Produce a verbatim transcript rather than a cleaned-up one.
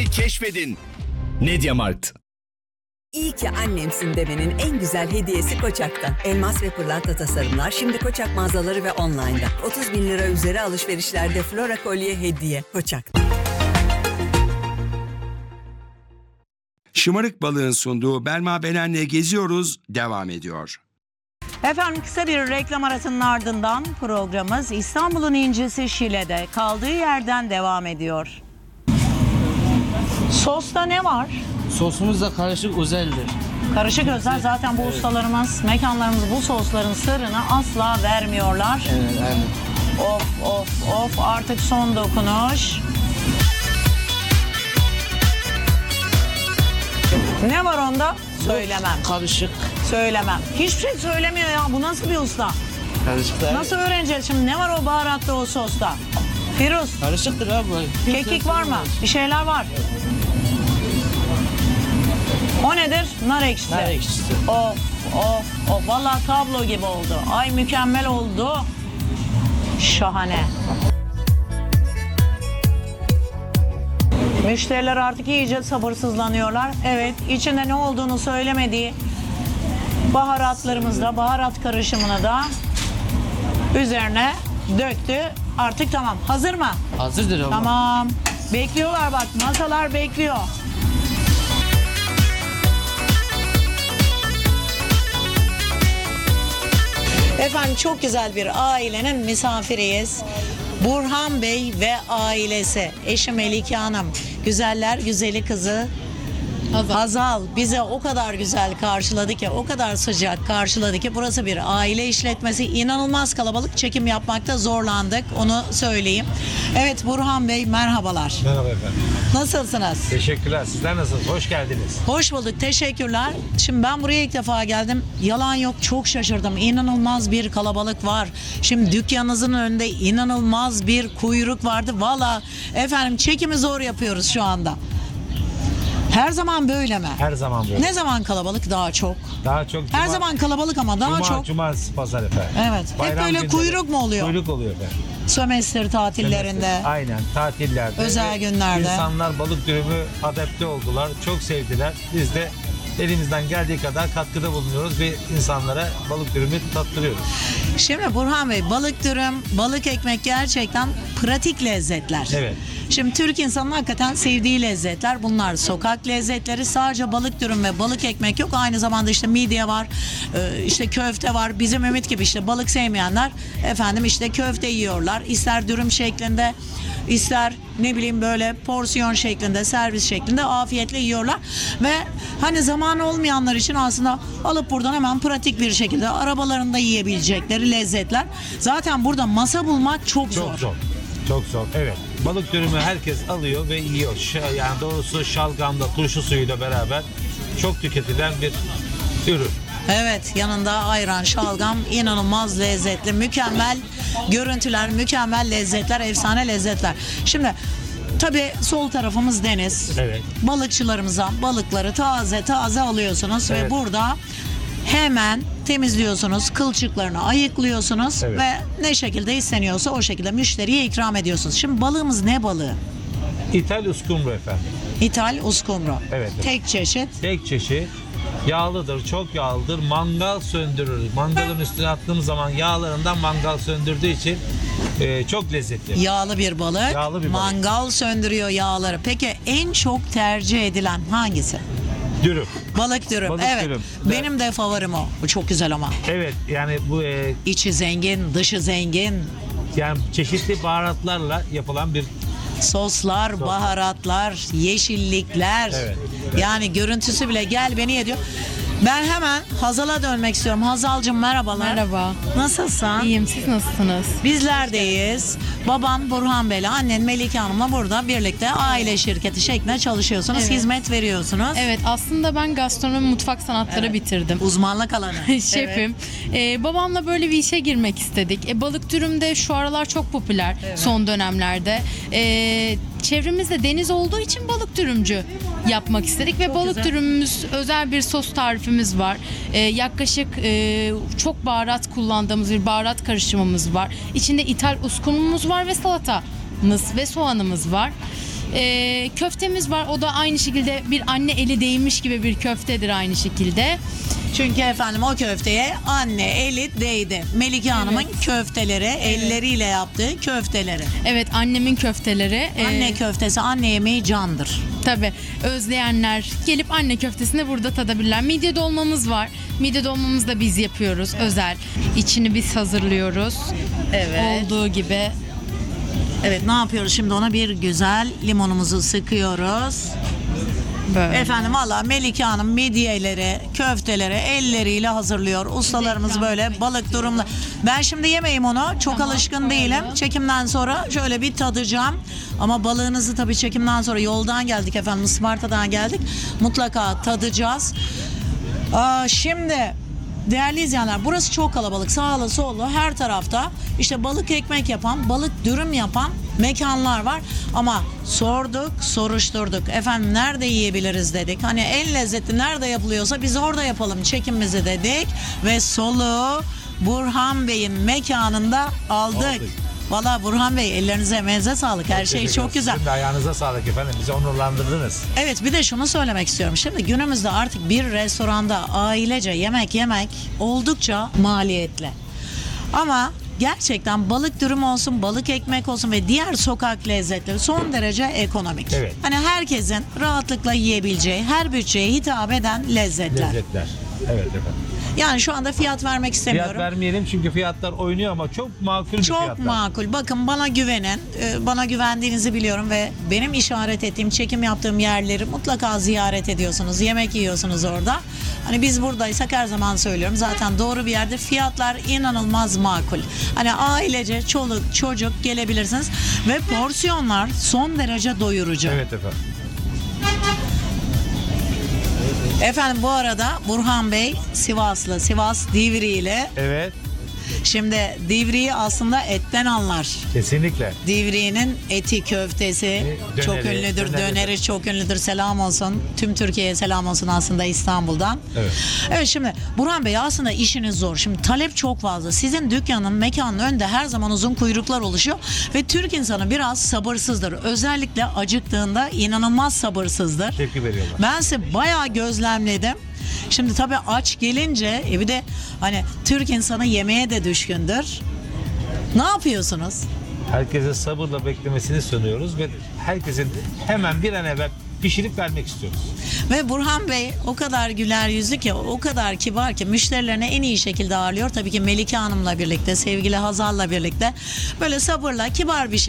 lezzetleri keşfedin. Mediamarkt. İyi ki annemsin demenin en güzel hediyesi Koçak'tan. Elmas ve pırlanta tasarımlar şimdi Koçak mağazaları ve online'da. otuz bin lira üzeri alışverişlerde Flora kolye hediye. Koçak. Şımarık Balığın sunduğu Belma Belen'le Geziyoruz devam ediyor. Efendim kısa bir reklam arasının ardından programımız İstanbul'un incisi Şile'de kaldığı yerden devam ediyor. Sosta ne var? Sosumuz da karışık özeldir. Karışık özel, zaten bu ustalarımız, mekanlarımız bu sosların sırrını asla vermiyorlar. Evet, aynen. Of of of, artık son dokunuş. Ne var onda? Söylemem. Karışık. Söylemem. Hiçbir şey söylemiyor ya. Bu nasıl bir usta? Karışık da. Nasıl öğreneceğiz şimdi? Ne var o baharatta, o sosta? Firuz. Karışıktır abi. Kekik var mı? Bir şeyler var. O nedir? Nar ekşisi. Nar ekşisi. Of of of. Vallahi tablo gibi oldu. Ay mükemmel oldu. Şahane. Müşteriler artık iyice sabırsızlanıyorlar. Evet, içinde ne olduğunu söylemediği baharatlarımızda, baharat karışımını da üzerine döktü. Artık tamam. Hazır mı? Hazırdır ama. Tamam. Bekliyorlar bak. Masalar bekliyor. Efendim çok güzel bir ailenin misafiriyiz. Burhan Bey ve ailesi. Eşi Melike Hanım. Güzeller güzeli kızı Hazal. Hazal bize o kadar güzel karşıladı ki, o kadar sıcak karşıladı ki, burası bir aile işletmesi. İnanılmaz kalabalık, çekim yapmakta zorlandık, onu söyleyeyim. Evet Burhan Bey, merhabalar. Merhaba efendim. Nasılsınız? Teşekkürler. Sizler nasılsınız? Hoş geldiniz. Hoş bulduk, teşekkürler. Şimdi ben buraya ilk defa geldim. Yalan yok, çok şaşırdım. İnanılmaz bir kalabalık var. Şimdi dükkanınızın önünde inanılmaz bir kuyruk vardı. Valla efendim çekimi zor yapıyoruz şu anda. Her zaman böyle mi? Her zaman böyle. Ne zaman kalabalık daha çok? Daha çok Her cuma, zaman kalabalık ama daha cuma, çok. Cumartesi, pazar efendim. Evet. Hep Bayram böyle günleri kuyruk mu oluyor? Kuyruk oluyor efendim. Sömestr tatillerinde. Aynen, tatillerde. Özel Ve günlerde. İnsanlar balık dürümü adapte oldular. Çok sevdiler. Biz de elimizden geldiği kadar katkıda bulunuyoruz ve insanlara balık dürümü tattırıyoruz. Şimdi Burhan Bey, balık dürüm, balık ekmek gerçekten pratik lezzetler. Evet. Şimdi Türk insanının hakikaten sevdiği lezzetler bunlar. Sokak lezzetleri, sadece balık dürüm ve balık ekmek yok. Aynı zamanda işte midye var, işte köfte var. Bizim Ümit gibi işte balık sevmeyenler efendim işte köfte yiyorlar. İster dürüm şeklinde, ister ne bileyim böyle porsiyon şeklinde, servis şeklinde afiyetle yiyorlar. Ve hani zaman olmayanlar için aslında alıp buradan hemen pratik bir şekilde arabalarında yiyebilecekleri lezzetler. Zaten burada masa bulmak çok zor. Çok zor. Çok zor. Evet. Balık dürümü herkes alıyor ve yiyor. Ş- Yani doğrusu şalgamda turşu suyuyla beraber çok tüketilen bir ürün. Evet, yanında ayran, şalgam, inanılmaz lezzetli, mükemmel görüntüler, mükemmel lezzetler, efsane lezzetler. Şimdi tabii sol tarafımız deniz. Evet. Balıkçılarımızdan balıkları taze taze alıyorsunuz Evet. ve burada hemen temizliyorsunuz, kılçıklarını ayıklıyorsunuz Evet. ve ne şekilde isteniyorsa o şekilde müşteriye ikram ediyorsunuz. Şimdi balığımız ne balığı? İthal uskumru efendim. İthal uskumru. Evet. Tek çeşit. Tek çeşit. Yağlıdır, çok yağlıdır. Mangal söndürür. Mangalın üstüne attığımız zaman yağlarından mangal söndürdüğü için e, çok lezzetli. Yağlı bir balık. Yağlı bir balık. Mangal söndürüyor yağları. Peki en çok tercih edilen hangisi? Dürüm. Balık dürüm. Balık evet. dürüm. Benim de favorim o. Bu çok güzel ama. Evet, yani bu e, İçi zengin, dışı zengin. yani çeşitli baharatlarla yapılan bir Soslar, baharatlar, yeşillikler. Evet. Yani görüntüsü bile gel beni ediyor. Ben hemen Hazal'a dönmek istiyorum. Hazal'cığım merhabalar. Merhaba. Nasılsın? İyiyim, siz nasılsınız? Bizler deyiz. Baban Burhan Bey'le, annen Melike Hanım'la burada birlikte aile şirketi şeklinde çalışıyorsunuz. Evet. Hizmet veriyorsunuz. Evet, aslında ben gastronomi mutfak sanatları bitirdim. Uzmanlık alanı. Şefim. Ee, babamla böyle bir işe girmek istedik. E, balık dürüm de şu aralar çok popüler son dönemlerde. E, çevremizde deniz olduğu için balık dürümcü yapmak istedik ve Çok balık güzel. dürümümüz, özel bir sos tarifimiz var. E, yaklaşık e, çok baharat kullandığımız bir baharat karışımımız var. İçinde ithal uskumrumuz var ve salatamız ve soğanımız var. Ee, köftemiz var. O da aynı şekilde bir anne eli değmiş gibi bir köftedir aynı şekilde. Çünkü efendim o köfteye anne eli değdi. Melike Hanım'ın köfteleri, elleriyle yaptığı köfteleri. Evet, annemin köfteleri. Ee, Anne köftesi, anne yemeği candır. Tabii özleyenler gelip anne köftesini burada tadabilirler. Midye dolmamız var. Midye dolmamızı da biz yapıyoruz özel. İçini biz hazırlıyoruz. Evet. Olduğu gibi. Evet, ne yapıyoruz şimdi, ona bir güzel limonumuzu sıkıyoruz. Böyle. Efendim valla Melike Hanım midyeleri, köfteleri elleriyle hazırlıyor. Ustalarımız böyle balık durumla. Ben şimdi yemeyeyim onu. Çok Tamam, alışkın değilim. oldu. Çekimden sonra şöyle bir tadacağım. Ama balığınızı tabii çekimden sonra, yoldan geldik efendim, Isparta'dan geldik. Mutlaka tadacağız. Aa, şimdi değerli izleyenler, burası çok kalabalık. Sağlı sollu her tarafta işte balık ekmek yapan, balık dürüm yapan mekanlar var. Ama sorduk, soruşturduk. Efendim nerede yiyebiliriz dedik. Hani en lezzetli nerede yapılıyorsa biz orada yapalım çekimimizi dedik. Ve soluğu Burhan Bey'in mekanında aldık. Aldık. Valla Burhan Bey, ellerinize emeğinize sağlık. Her şey çok güzel. Sizin de ayağınıza sağlık efendim. Bizi onurlandırdınız. Evet, bir de şunu söylemek istiyorum. Şimdi günümüzde artık bir restoranda ailece yemek yemek oldukça maliyetli. Ama gerçekten balık dürüm olsun, balık ekmek olsun ve diğer sokak lezzetleri son derece ekonomik. Evet. Hani herkesin rahatlıkla yiyebileceği, her bütçeye hitap eden lezzetler. Lezzetler. Evet efendim. Yani şu anda fiyat vermek istemiyorum. Fiyat vermeyelim çünkü fiyatlar oynuyor ama çok makul bir Çok fiyatlar. makul. Bakın, bana güvenin. Ee, Bana güvendiğinizi biliyorum ve benim işaret ettiğim, çekim yaptığım yerleri mutlaka ziyaret ediyorsunuz. Yemek yiyorsunuz orada. Hani biz buradaysak her zaman söylüyorum. Zaten doğru bir yerde, fiyatlar inanılmaz makul. Hani ailece, çoluk, çocuk gelebilirsiniz. Ve porsiyonlar son derece doyurucu. Evet efendim. Efendim bu arada Burhan Bey Sivaslı. Sivas Divri ile. Evet. Şimdi Divri'yi aslında etten anlar. Kesinlikle. Divriğinin eti, köftesi Döneri, çok ünlüdür. döneri. Döneri çok ünlüdür. Selam olsun. Tüm Türkiye'ye selam olsun aslında, İstanbul'dan. Evet. Evet, şimdi Burhan Bey, aslında işiniz zor. Şimdi talep çok fazla. Sizin dükkanın, mekanın önünde her zaman uzun kuyruklar oluşuyor. Ve Türk insanı biraz sabırsızdır. Özellikle acıktığında inanılmaz sabırsızdır. Tepki veriyorlar. Ben size bayağı gözlemledim. Şimdi tabii aç gelince e bir de hani Türk insanı yemeğe de düşkündür. Ne yapıyorsunuz? Herkese sabırla beklemesini sunuyoruz ve herkesin hemen bir an evvel pişirip vermek istiyoruz. Ve Burhan Bey o kadar güler yüzlü ki, o kadar kibar ki müşterilerine en iyi şekilde ağırlıyor. Tabii ki Melike Hanım'la birlikte, sevgili Hazal'la birlikte böyle sabırla, kibar bir